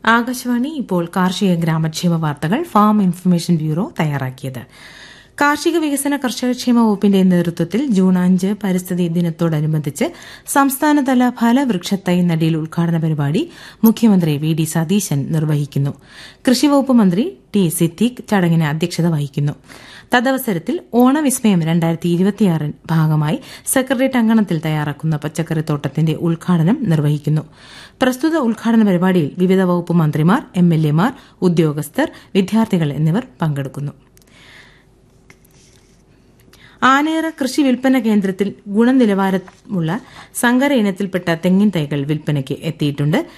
ആകാശവാണി ഇപ്പോൾ കാർഷിക ഗ്രാമക്ഷേമ വാർത്തകൾ ഫാം ഇൻഫർമേഷൻ ബ്യൂറോ തയ്യാറാക്കിയത്. കാർഷിക വികസന കർഷകക്ഷേമ വകുപ്പിന്റെ നേതൃത്വത്തിൽ ജൂൺ 5 പരിസ്ഥിതി ദിനത്തോടനുബന്ധിച്ച് സംസ്ഥാനതല ഫലവൃക്ഷത്തൈ നടീൽ ഉദ്ഘാടന പരിപാടി മുഖ്യമന്ത്രി വി.ഡി. സതീശൻ നിർവഹിക്കുന്നു. കൃഷിവകുപ്പ് മന്ത്രി ടി. സിദ്ദീഖ് ചടങ്ങിന് അധ്യക്ഷത വഹിക്കുന്നു. തദവസരത്തിൽ ഓണവിസ്മയം 2026 ഭാഗമായി സെക്രട്ടേറിയറ്റ് അങ്കണത്തിൽ തയ്യാറാക്കുന്ന പച്ചക്കറിത്തോട്ടത്തിന്റെ ഉദ്ഘാടനം നിർവഹിക്കുന്നു. പ്രസ്തുത ഉദ്ഘാടന പരിപാടിയിൽ വിവിധ വകുപ്പ് മന്ത്രിമാർ, എംഎൽഎമാർ, ഉദ്യോഗസ്ഥർ, വിദ്യാർത്ഥികൾ എന്നിവർ പങ്കെടുക്കുന്നു. ആനയറ കൃഷി വിൽപ്പന കേന്ദ്രത്തിൽ ഗുണനിലവാരമുള്ള സങ്കര ഇനത്തിൽപ്പെട്ട തെങ്ങിൻ തൈകൾ വിൽപ്പനയ്ക്ക് എത്തിയിട്ടുണ്ട്.